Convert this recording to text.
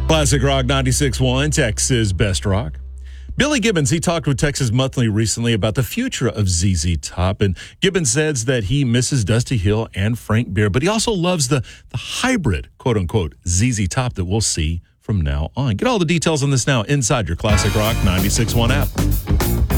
Classic Rock 96.1, Texas Best Rock. Billy Gibbons, he talked with Texas Monthly recently about the future of ZZ Top, and Gibbons says that he misses Dusty Hill and Frank Beard, but he also loves the hybrid, quote-unquote, ZZ Top that we'll see from now on. Get all the details on this now inside your Classic Rock 96.1 app.